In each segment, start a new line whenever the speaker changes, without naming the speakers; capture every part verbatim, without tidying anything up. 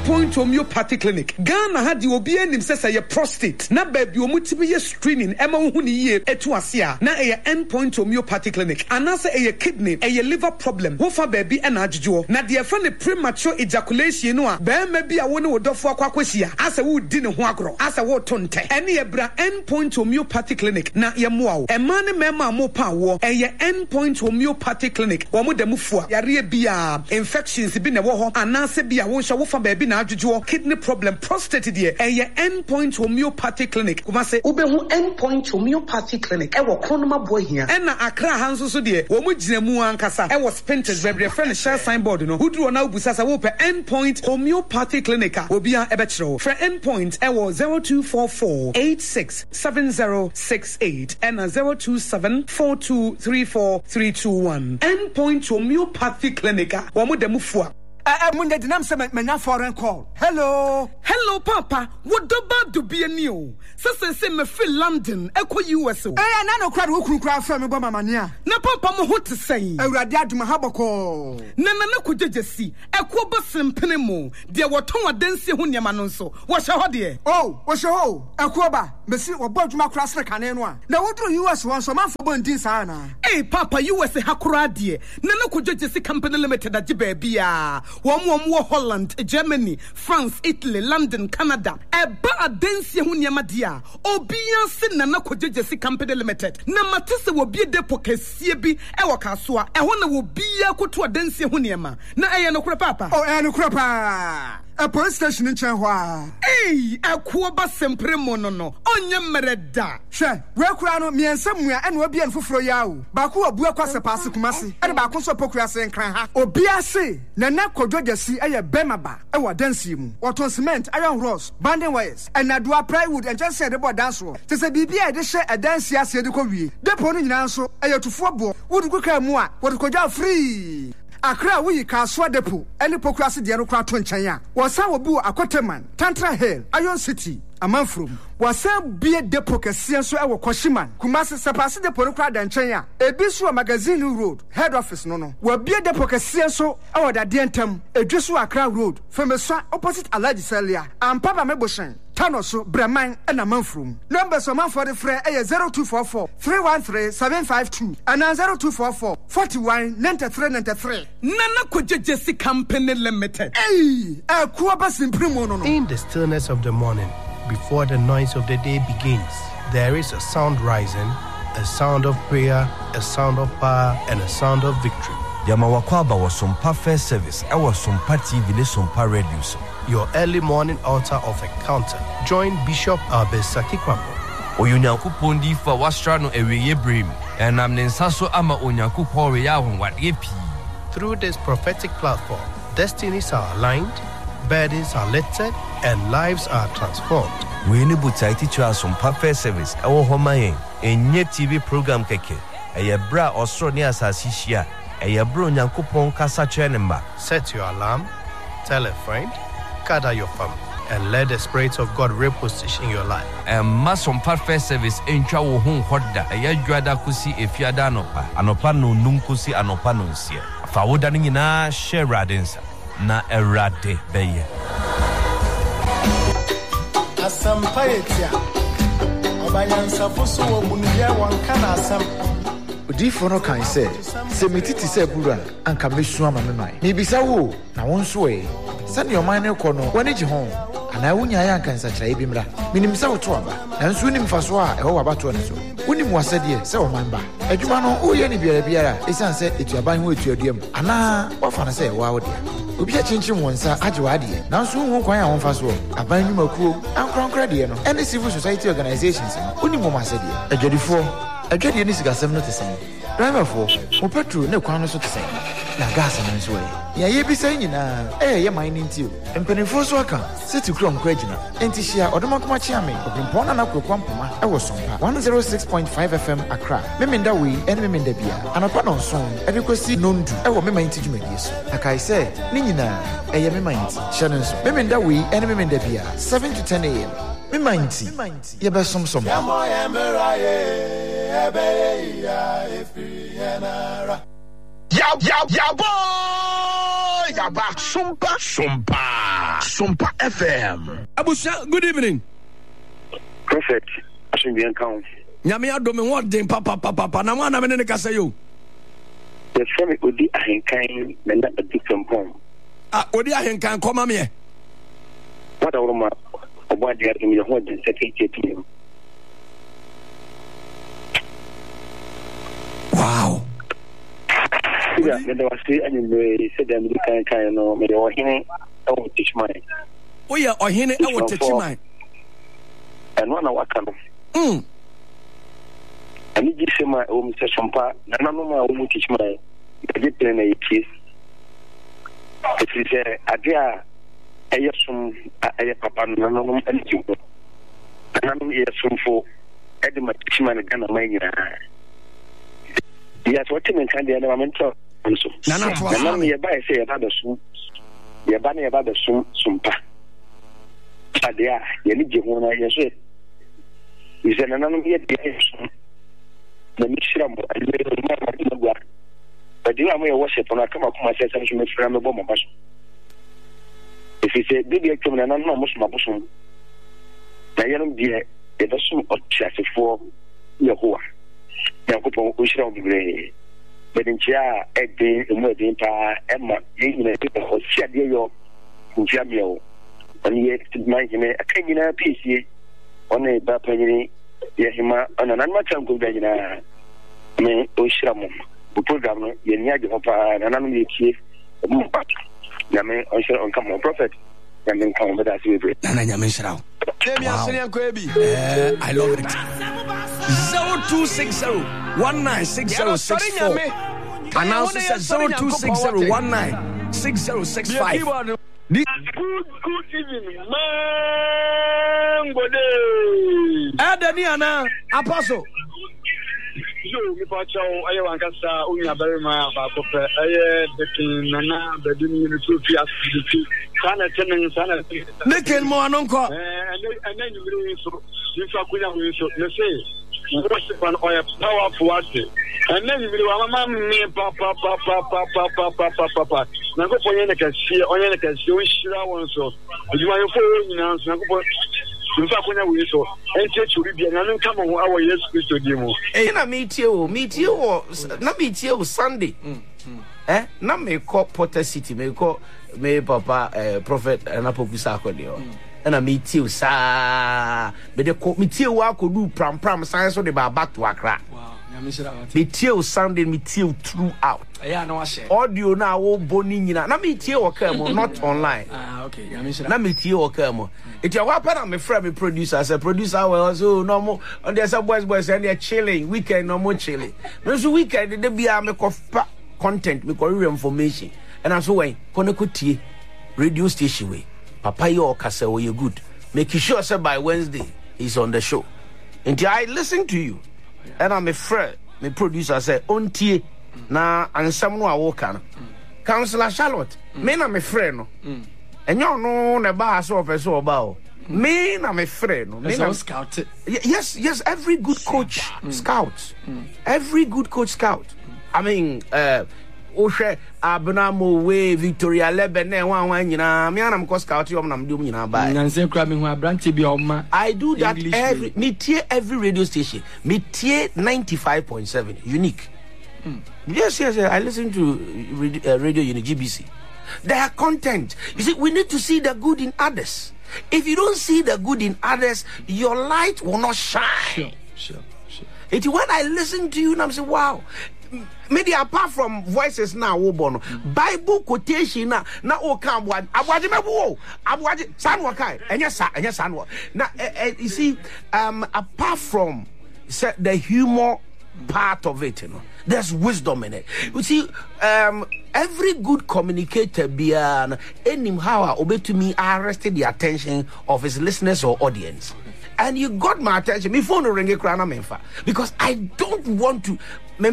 Endpoint Homeopathy Clinic. Ghana had the obi enim says a prostate. Na baby omutibi screening. Emma huni ye etuasia. Na a Endpoint Homeopathy Clinic. Anasa a kidney, a liver problem. Wofa baby and ajujo. Na the friend premature ejaculation no. Be maybe a one would offer kwakwisia. As a wood dinner huagro. As a wood tonte. Any ebra Endpoint Homeopathy Clinic. Na yamuao. A man mema mo power. A Endpoint Homeopathy Clinic. Wamu de mufua. Yari bia infections been a woho. Anasa bia wosha wofa baby na ajujo. Kidney problem, prostate dear. A Endpoint Homeopathy Clinic. Kumase ubehu Endpoint Homeopathy Clinic. Ewo kronoma boy here. Ena akra hanso so dear. Womu jinemu ankasa. Ewo spinters baby. Friend share signboard no. Udru na ubusasa wo pe Endpoint Homeopathy Clinic. Obia ebetro. For Endpoint ewo zero two four four eight six seven zero six eight and a zero two seven four two three four three two one. Endpoint Homeopathy Clinic. Womu de mufua.
I am the name of my foreign call. Hello.
Hello, Papa. What do bad to be a new? Sasa say me feel London, echo U S O.
Eh, I know crowd who cry from me, Mamania.
Na Papa mo what to say.
I read that to my habako.
Nana no could just see. Echo Basim Penemo. There were Tonga Densi Hunya Manonso. What's your dear?
Oh, what's your ho? Equoba, Messi or Bodma Cross the Canenwa. Now what do you us want some for Bondin Sana? Eh,
Papa, U S A Hakura dear. Nana could just see Company Limited at Jibebia. One more Holland, Germany, France, Italy, London, Canada. A bad dance Hunyamadia. Obia sin na ko jesi company limited. Na matese wo bie depo kesie bi e wakasua. E ho na wo bia ko to dance hunyama. Na eye no kura papa.
Oh, e no kura pa. A police station in Chenhua.
Hey, a kuoba sempre monono. Onye mereda.
She, we kura no mi ensamua e no bia nfoforo yawo. Ba ko abu akwase paase kumase. E de ba ko so pokura se nkran ha. Obia se na na kodwo jesi e ye bemaba e wa dance mu. Waton cement, iron rods, banding wires, and adua plywood and just said about dance wo. Te se bibia e de hye e dance ase de ko wie. Depo no nyina so e ye tufo bo. Wodu ko ka mu a, wodu kodwa free. Akra we Kaswa Depo, any pokrasi de no kwa to nchen a. Wasa wo bi wo Akoteman, Tantra Hill, Iron City, Amanfrom. Wasa bie depo kese so e wo Koshiman. Kumasi sepase depo no kwa da nchen a. Ebi so magazine road, head office no no. Wa bie depo kese so e wo da de ntam. Edweso Akra road, Femeswa opposite Alaji Celia. Ampaba Meboshen. Tanoso, Breman, and a Manfrum. Numbers of for the Frey A zero two four four three one three seven five two and zero two four four forty one ninety three ninety three. Nana Kujesi Company Limited. Hey, a Kuabas in Primono.
In the stillness of the morning, before the noise of the day begins, there is a sound rising, a sound of prayer, a sound of power, and a sound of victory.
Yamawakwaba was some perfect service. I was some party village some radio.
Your early morning altar of encounter. Join Bishop Abesaki Kwambo.
Oyunyaku pondi for wastrano eweye brim. And I'm Nensaso ama onyaku pori yawon wat yepi.
Through this prophetic platform, destinies are aligned, burdens are lifted, and lives are transformed.
We need to teach us some perfect service. Our home enye T V program keke. Eye bra osro ni asasishia. Eye bro nyanku pon kasa chenemba.
Set your alarm, tell a friend, gather your family, and let the Spirit of God reposition your life.
And masom perfect service in chawo hun hoda. Eye juada kusi efiada anopa. Anopa no nunkusi anopa no nsia. Fawoda ni na share radensa. Na erade beye.
Asampayetia. Obayansa foso wo munye wanka na asam.
Odifo no kan se se metiti se bura anka mesu ama me mai. Me bisa wo na won so e. Sane your mind ko no wani ji ho. Ana wunya ya anka nsa kira ebi mra. Minim sa wo to aba. Nanso nim faso a e wo abato ne so. Wonim wasade se wo man ba. Adwuma no o ye ni biara biara esan se etuaban ho etuaduam. Ana wafa na se wa wo dia. Obi a chinchin wonsa age wa de. Nanso hu kwan a won faso. Aban nwumakuo ankronkra de no. Any civil society organizations no. Wonim mo masade. Adwadifo Adwadi ni sigasem no tesem. Driver for mo petrol na kwan no so tesem. Na gas no nso e. Ya ye bi sai nyina eh ye man nti o. Empenifo so aka seti krom kwa gina. Enti hia odomakoma chiame. Obimpon na nakwa mpoma e wo sompa. one oh six point five F M Accra. Memenda we ene memenda bia. Anapa no so e de kwasi nondu e wo mema nti dwumadi so. Akai se ni nyina eh ye mema nti. Hia so. Memenda we ene memenda bia seven to ten A M. Mema nti. Ye be som som.
Ya mo ya meraye. Ya ya ya boy.
aba Sompa Sompa Sompa F M.
Abusha, good evening.
Prophet, I should be account.
Nyame adome what den papa papa papa na wana me ne kasa yo.
The family odi ahenkan na na adi kampon.
Ah, odi ahenkan koma me.
What our ma obadi adi me ho den secretary.
Wow.
Yeah, there was say and me said them kan kan no me o hene o teach mine.
O ya o hene e wo teach mine.
And one waka no.
Mm.
Ani gi se ma o mi se Sompa na na no ma o mu teach mine. Be plan na yiki. It is a adia ayesum aye papa no no no ani ji wo. Na no yesum fo e de ma teach mine ga na mai nyina. Yes, what you mean can the environment so.
Na na to
na me ba say ya ba da su. Ya ba na ya ba da su Sompa. Adia, ya ni je ho na ya so. Ize na na no ye de so. Na mi shira mo ale ma ma di magwa. But you am your worship na kama kuma say say me fira me bo mo baso. If you say big ekem na na no mo so maboso. Na ye no die e da so o chiasefo Yehowa. Yakupon ushira obibre. Bedinchia ede emu ede pa emma ye nyina pe ko sia de yo ntia miao. Oni ye man nyina akanyina piesie. Ona ba panyini ye hima ona nan ma chanko da nyina. Me ushira mo. Bu program no ye nya de pa na nanu ye tie. Mu pa. Na me ushira on come prophet. And then come with us with
Nana nyame shira.
Eh,
I love it. zero two six zero one nine six zero six four. Announce it zero two six zero one nine six zero six five.
Good, good evening, man. Good day.
Adaniana, Apostle.
Yo, mi pa chao aye wankasa unya berima ba ko pe aye dekin nana bedini ni so fi asiti sana tenen sana
Nekel mo anonko
eh ene nyimiri so yifa kunya ho so ne say worship an oil powerful what ene nyimiri wa mama mi pa pa pa pa pa pa pa pa pa pa pa na ko ponye ne kasi onye ne kasi o shira won so ejuma yo fo nyina so na ko Nfa konya we so enche churi bia na nka mo awo Yesu Kristo di mo
eh na metie o metie o na metie o Sunday eh na me ko Potter City me ko me papa eh prophet na popusa akode o na metie o sa me de ko metie o akodu pram pram san so de ba back to Accra.
Wow, nyamishira wat
metie o Sunday metie o throughout
yeah na wa share
audio na wo boni nyina na metie o ka mo not online.
Ah okay, nyamishira
na metie o ka mo it your weapon and my friend, me producer. As a producer, well, so no more. And there's some boys, boys, and they're chilling. Weekend, no more chilling. There's a weekend, they be a make of content, make of information. And I'm so way, Konakuti, radio station way. Papa, your casa, where you good. Make sure, sir, by Wednesday, he's on the show. Until I listen to you. And I'm a friend, my producer, say, on tea, na, and someone I walk on. Councillor Charlotte, me na my friend. And you know, the bar so for so about me, I'm a friend. Me, I'm
scout.
Yes, yes, every good coach mm. scouts. Mm. Every good coach scout. Mm. I mean, uh, Oshe Abnamo way Victoria Lebene one one you know, me and I'm co scout you I'm doing you know by I do that English every way. Me tier every radio station. Me tier ninety-five point seven unique. Mm. Yes, yes, yes, I listen to uh, Radio Unity G B C. Their content. You see, we need to see the good in others. If you don't see the good in others, your light will not shine.
Sure, sure, sure.
It's when I listen to you and I'm saying, wow. Maybe apart from voices now, mm. Bible quotation now, now oh come one. Abwaji mebu, abwaji sanwakai, and yes, and yes, sanwa. Now, you see, um, apart from the humor part of it, you know, there's wisdom in it. You see, um, every good communicator, beyond any how obey to me, arrested the attention of his listeners or audience, and you got my attention. Me phone ring because I don't want to.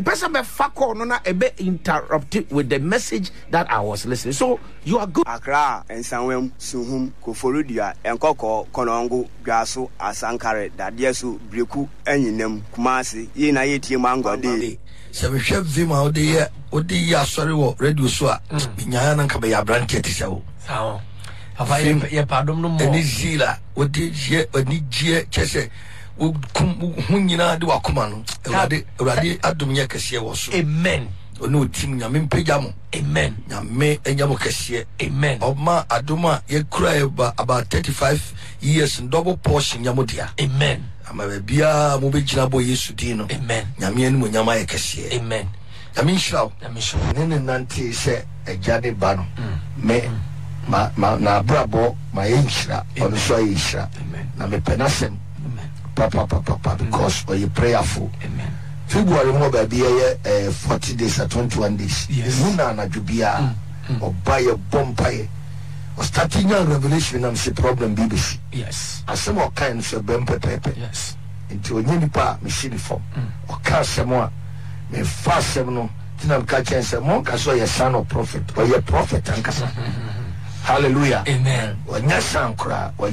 Interrupted with the message that I was listening. So you are good.
Accra and Sanwem Suhum Koforudia and Koko Konongo Gasu Asankare Dadiesu Briku Eninem Kumasi Yina Yeti Mango Day.
So we shall see my dear.
odi ya sorry wo radio so a nya na nka be ya brand te se wo
sao papa ye padom no mo
eni zila odi je oni je chese wo hunyina de wakoma no urade urade adom nya kase wo so
amen
ono tim nya me mpega mo
amen
nya me enya mo kase
amen
oma adoma ye kura about thirty-five years double portion nya mo dia
amen
ama bia mo be gina bo Yesu din no
amen
nya me enu mo nya ma ye kase
amen
nya me nshiraw
nya me nshiraw
ne ne nante se ejade ba no me ma ma na brabo ma ye nshira ono so ye nshira na me penasem papa papa papa because or you prayerful
amen
February mo ba bia ye forty days at twenty-one days muna na dubia obaye bompaye o starting your revelation am se problem B B C
yes
asemo kan so bem pepepe
yes
nti onye nipa me shini form o ka asemo a me fa asemo no tinam ka chen se mo ka so ye son of prophet or ye prophet ankasa hallelujah
amen
o nya san kra